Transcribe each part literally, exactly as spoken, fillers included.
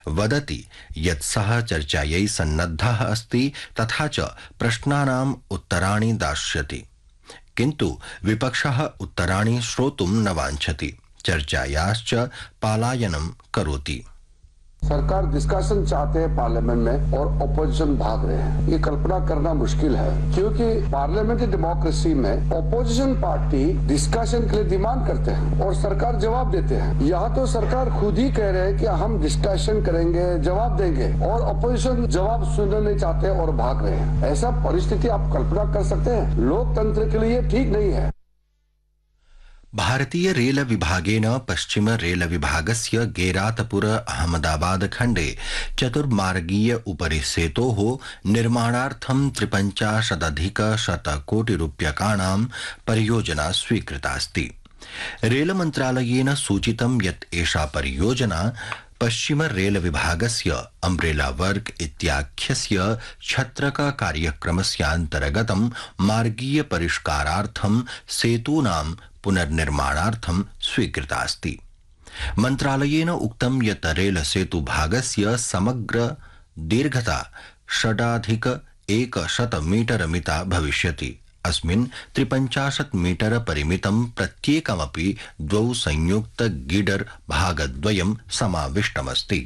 वदति यत् सः चर्चायै सन्नद्धः अस्ति तथा च प्रश्नानाम् उत्तराणि दास्यति, किन्तु विपक्षः उत्तराणि श्रोतुं न वाञ्छति, चर्चायाश्च पलायनं करोति। सरकार डिस्कशन चाहते हैं पार्लियामेंट में और ओपोजिशन भाग रहे हैं। ये कल्पना करना मुश्किल है, क्योंकि पार्लियामेंट्री डेमोक्रेसी में ओपोजिशन पार्टी डिस्कशन के लिए डिमांड करते हैं और सरकार जवाब देते हैं। यहाँ तो सरकार खुद ही कह रहे हैं कि हम डिस्कशन करेंगे, जवाब देंगे, और ओपोजिशन जवाब सुनना नहीं चाहते और भाग रहे हैं। ऐसा परिस्थिति आप कल्पना कर सकते हैं? लोकतंत्र के लिए ठीक नहीं है। भारतीय रेल विभागेन पश्चिम रेल विभागस्य गेरातपुर अहमदाबाद खण्डे चतुर्मार्गीय उपरि सेतोः निर्माणार्थं त्रिपञ्चाशदधिक शतकोटिरूप्यकाणां परियोजना स्वीकृतास्ति। रेल मन्त्रालयेन सूचितं यत् एषा परियोजना पश्चिम रेल विभागस्य अम्ब्रेला वर्क इत्याख्यस्य छत्रक कार्यक्रमस्यान्तर्गतं मार्गीय परिष्कारार्थं सेतूनां पुनर्निर्माणार्थं स्वीकृतास्ति। मन्त्रालयेन उक्तं यत् रेल सेतु भागस्य समग्र दीर्घता षडाधिक एकशत मीटर मिता भविष्यति। अस्मिन् त्रिपञ्चाशत् मीटर परिमितं प्रत्येकमपि द्वौ संयुक्त गिडर भागद्वयं समाविष्टमस्ति।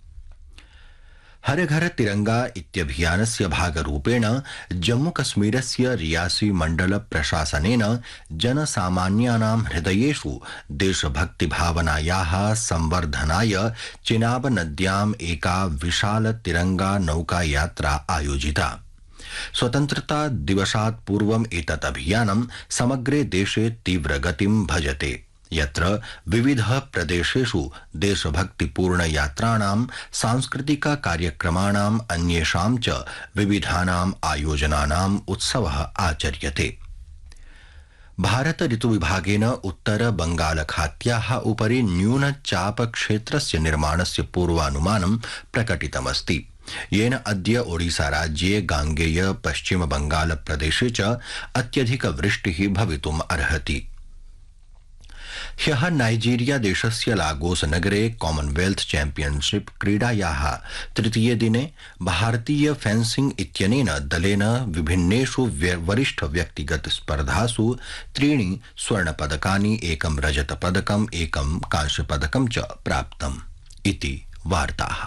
हर घर तिरंगा इत्यभियानस्य भागरूपेण जम्मूकश्मीरस्य रियासी मण्डल प्रशासनेन जनसामान्यानां हृदयेषु देशभक्तिभावनायाः संवर्धनाय चिनाब नद्याम् एका विशाल तिरंगा नौकायात्रा आयोजिता। स्वतन्त्रता दिवसात् पूर्वम् एतत् अभियानं समग्रे देशे तीव्रगतिं भजते, यत्र विविध प्रदेशेषु देशभक्तिपूर्ण यात्राणां, सांस्कृतिक कार्यक्रमाणाम्, अन्येषां च विविधानाम् आयोजनानाम् उत्सवः आचर्यते। भारत ऋतुविभागेन उत्तर बंगालखात्याः उपरि न्यूनचाप क्षेत्रस्य निर्माणस्य पूर्वानुमानं प्रकटितमस्ति, येन अद्य ओडिशा राज्ये गांगेय पश्चिम बंगाल प्रदेशे च अत्यधिक वृष्टिः भवितुम् अर्हति। ह्यः नाइजीरिया देशस्य लागोस नगरे कॉमनवेल्थ चैंपियनशिप क्रीडायाः तृतीये दिने भारतीय फेंसिंग इत्यनेन दलेन विभिन्नेषु वरिष्ठ व्यक्तिगत स्पर्धासु त्रीणि स्वर्णपदकानि, एकं रजतपदकम्, एकं कांस्यपदकं च प्राप्तम् इति वार्ताः।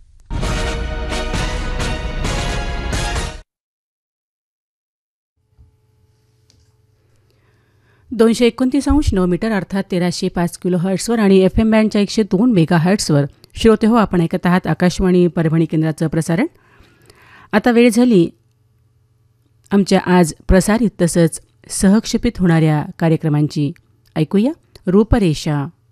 दोनशे एकोणतीस अंश नऊ मीटर अर्थात तेराशे पाच किलो हर्ट्सवर आणि एफ एम बँडच्या एकशे दोन मेगा हर्ट्सवर श्रोते हो आपण ऐकत आहात आकाशवाणी परभणी केंद्राचं प्रसारण। आता वेळ झाली आमच्या आज प्रसारित तसंच सहक्षेपित होणाऱ्या कार्यक्रमांची। ऐकूया रूपरेषा।